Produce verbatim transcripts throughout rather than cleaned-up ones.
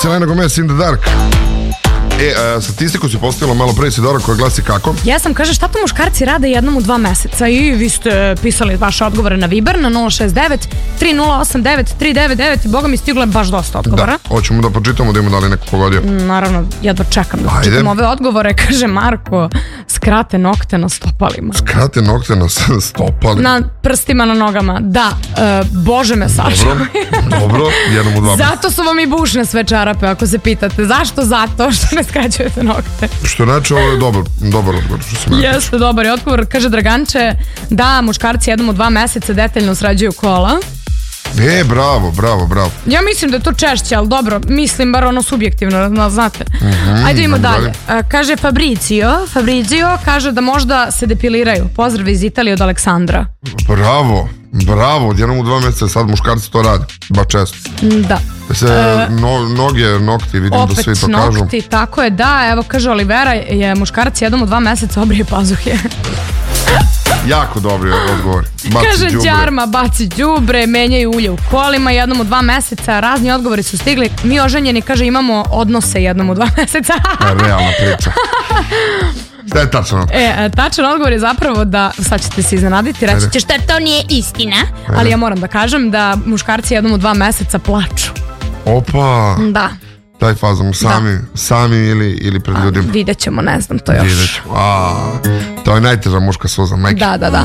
Selena Gomez in the Dark. E, a, statistiku si postavila malo pre, Isidora, koja glasi kako? Ja sam, kaže, šta to muškarci rade jednom u dva meseca? I vi ste pisali vaše odgovore na Viber na nula šest devet tri nula osam devet tri devet devet i boga mi stiglo je baš dosta odgovora. Da, hoćemo da počitamo da ima da li neko pogodio. Naravno, jedva čekam da čitam ove odgovore. Kaže Marko, skrate nokte na stopalima. Skrate nokte na stopalima? Na prstima, na nogama. Da, uh, bože me sačuvaj. Dobro, dobro, jednom u dva meseca. Zato su vam i bušne sve čarape, ako se pitate. Zašto? Zato što ne skraćujete nokte. Što znači, ovo je dobar, dobar odgovor. Jeste, dobar je odgovor. Kaže Draganče, da, muškarci jednom u dva meseca detaljno srađuju kola. E, bravo, bravo, bravo. Ja mislim da je to češće, ali dobro, mislim bar ono subjektivno, znate. Mm-hmm, ajde idemo dalje. dalje. Kaže Fabrizio, Fabrizio kaže da možda se depiliraju. Pozdrav iz Italije od Aleksandra. Bravo, bravo, jednom u dva mjeseca sad muškarci to rade, ba često. Da. Se e, no, noge, nokti, vidim da svi to kažu. Opet nokti, tako je, da, evo kaže Olivera, je muškarac jednom u dva mjeseca obrije pazuhe. Jako dobri odgovor. Baci kaže đubre. Đarma, baci đubre, menjaju ulje u kolima jednom u dva meseca, razni odgovori su stigli. Mi oženjeni, kaže, imamo odnose jednom u dva meseca. Realna priča. Šta je tačan odgovor? E, tačan odgovor je zapravo da, sad ćete se iznenaditi, reći ćeš da to nije istina, Ajde. ali ja moram da kažem da muškarci jednom u dva meseca plaču. Opa. Da. Taj fazom, sami, da. sami ili, ili pred ljudima. Vidjet ćemo, ne znam, to još. Vidjet ćemo. A, to je najteža muška suza, majke. Da, da, da.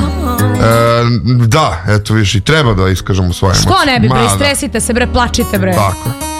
E, da, eto viš, i treba da iskažemo svoje emocije. Što ne bi, bre, istresite se, bre, plačite, bre. Tako je.